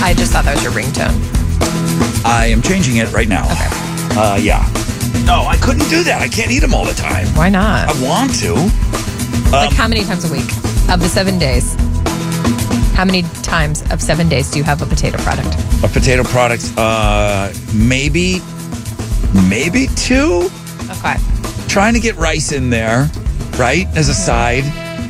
I just thought that was your ringtone. I am changing it right now. Okay. Yeah. No, I couldn't do that. I can't eat them all the time. Why not? I want to. Like how many times a week of the 7 days? How many times of 7 days do you have a potato product? A potato product, maybe 2. Okay. Trying to get rice in there, right, as a side.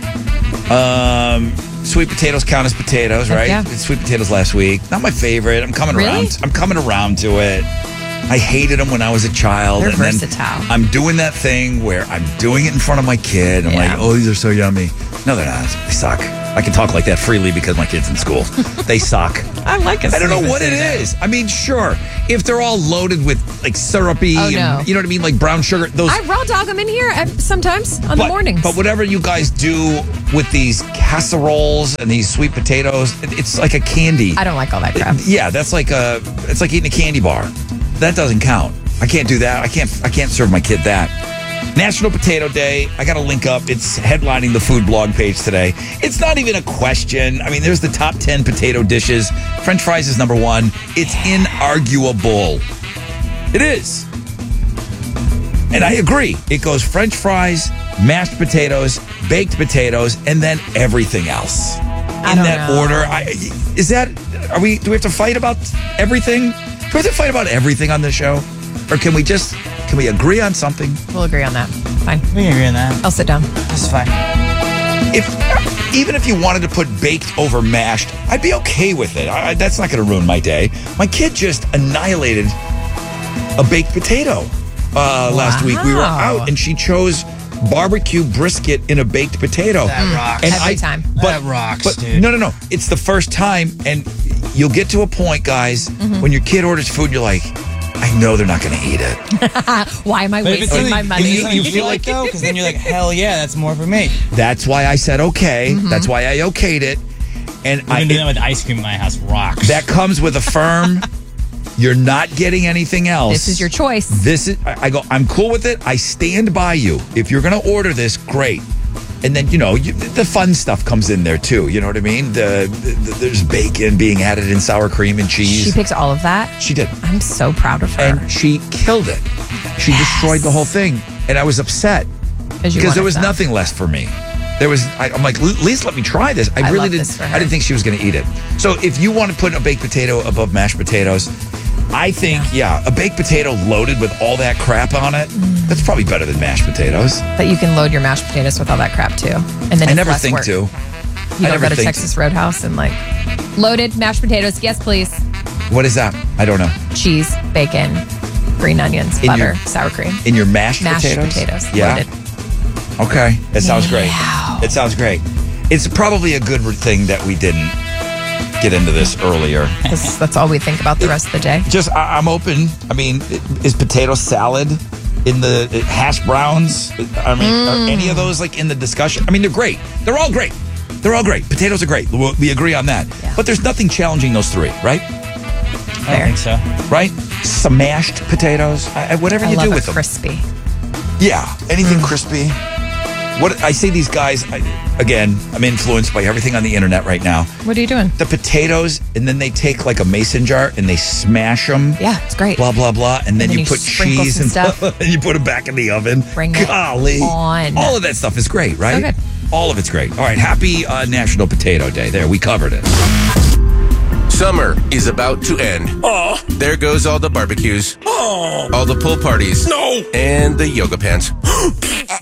Sweet potatoes count as potatoes, right? Yeah. Sweet potatoes last week. Not my favorite. I'm coming Really? around. I'm coming around to it. I hated them when I was a child. They're and then versatile. I'm doing that thing where I'm doing it in front of my kid. I'm like, oh, these are so yummy. No, they're not. They suck. I can talk like that freely because my kid's in school. They suck. I like it. I don't know what it is. I mean, sure, if they're all loaded with like syrupy, Oh, no. and, you know what I mean, like brown sugar. Those. I raw dog them in here sometimes on the mornings. But whatever you guys do with these casseroles and these sweet potatoes, it's like a candy. I don't like all that crap. Yeah, it's like eating a candy bar. That doesn't count. I can't do that. I can't serve my kid that. National Potato Day. I got to link up. It's headlining the food blog page today. It's not even a question. I mean, there's the top 10 potato dishes. French fries is number 1. It's inarguable. It is. And I agree. It goes French fries, mashed potatoes, baked potatoes, and then everything else. In that order. Do we have to fight about everything? Do we have to fight about everything on this show? Or can we agree on something? We'll agree on that. Fine. We can agree on that. I'll sit down. That's fine. Even if you wanted to put baked over mashed, I'd be okay with it. That's not going to ruin my day. My kid just annihilated a baked potato last week. We were out and she chose barbecue brisket in a baked potato. That rocks. And Every time. That rocks, dude. No. It's the first time, and you'll get to a point, guys, when your kid orders food, you're like, I know they're not going to eat it. Why am I But if it's wasting something my money? you feel like though, because then you're like, hell yeah, that's more for me. That's why I said okay. That's why I okayed it. And I've been doing that with ice cream in my house. Rocks. that comes with a firm, you're not getting anything else. This is your choice. I go, I'm cool with it. I stand by you. If you're going to order this, great. And then, the fun stuff comes in there, too. You know what I mean? There's bacon being added in sour cream and cheese. She picks all of that. She did. I'm so proud of her. And she killed it. She destroyed the whole thing. And I was upset because there was nothing left for me. I'm like, at least let me try this. I really love didn't. this for her. I didn't think she was going to eat it. So if you want to put a baked potato above mashed potatoes, I think, a baked potato loaded with all that crap on it, that's probably better than mashed potatoes. But you can load your mashed potatoes with all that crap too. And then I it's never less think work. to. You don't go to Texas Roadhouse and loaded mashed potatoes. Yes, please. What is that? I don't know. Cheese, bacon, green onions, butter, sour cream. In your mashed potatoes? Yeah. Loaded. Okay. That sounds great. Wow. It sounds great. It's probably a good thing that we didn't get into this earlier. Because that's all we think about the rest of the day. I'm open. I mean, is potato salad in the hash browns? I mean, are any of those in the discussion? I mean, they're great. They're all great. They're all great. Potatoes are great. We agree on that. Yeah. But there's nothing challenging those three, right? I don't think so. Right? Smashed potatoes. Whatever you I do love with it them. crispy. Yeah, anything crispy. What I see these guys, again, I'm influenced by everything on the internet right now. What are you doing? The potatoes, and then they take a mason jar and they smash them. Yeah, it's great. Blah, blah, blah. And then you put sprinkle cheese some and stuff. and you put it back in the oven. Bring it Golly. on. All of that stuff is great, right? So good. All of it's great. All right, happy National Potato Day. There, we covered it. Summer is about to end. Oh. There goes all the barbecues. Oh. All the pool parties. No. And the yoga pants.